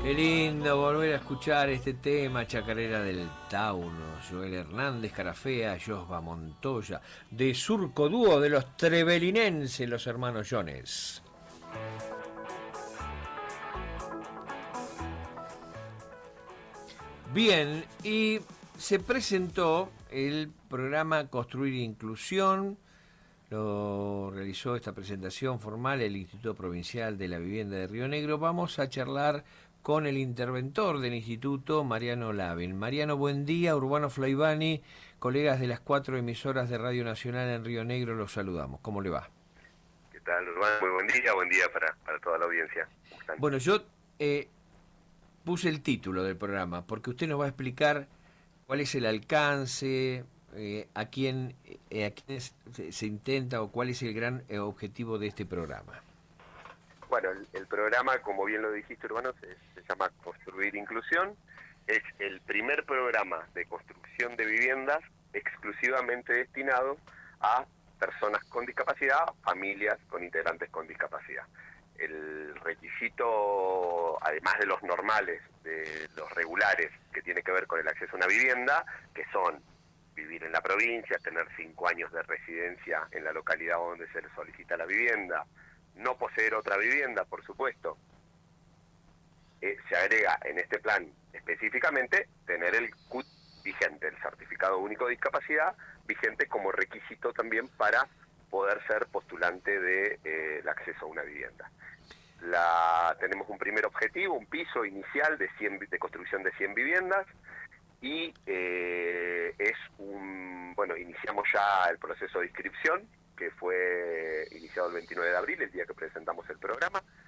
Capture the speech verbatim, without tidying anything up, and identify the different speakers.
Speaker 1: Qué lindo volver a escuchar este tema, Chacarera del Tauno, Joel Hernández, Carafea, Josba Montoya, de Surco Dúo de los trevelinenses, los hermanos Jones. Bien, y se presentó el programa Construir Inclusión. Lo realizó esta presentación formal el Instituto Provincial de la Vivienda de Río Negro. Vamos a charlar con el interventor del instituto, Mariano Lavin. Mariano, buen día. Urbano Flaivani, colegas de las cuatro emisoras de Radio Nacional en Río Negro, los saludamos. ¿Cómo le va?
Speaker 2: ¿Qué tal, Urbano? Muy buen día, buen día para, para toda la audiencia. ¿Cómo están?
Speaker 1: Bueno, yo eh, puse el título del programa porque usted nos va a explicar cuál es el alcance, eh, a quién eh, a quiénes se, se intenta o cuál es el gran eh, objetivo de este programa.
Speaker 2: Bueno, el, el programa, como bien lo dijiste, Urbano, se, se llama Construir Inclusión. Es el primer programa de construcción de viviendas exclusivamente destinado a personas con discapacidad, familias con integrantes con discapacidad. El requisito, además de los normales, de los regulares, que tiene que ver con el acceso a una vivienda, que son vivir en la provincia, tener cinco años de residencia en la localidad donde se le solicita la vivienda, no poseer otra vivienda, por supuesto. Eh, se agrega en este plan específicamente tener el C U T vigente, el Certificado Único de Discapacidad, vigente como requisito también para poder ser postulante de eh, el acceso a una vivienda. La, tenemos un primer objetivo, un piso inicial de, cien, de construcción de cien viviendas, y eh, es un, bueno, iniciamos ya el proceso de inscripción, que fue iniciado el veintinueve de abril, el día que presentamos el programa.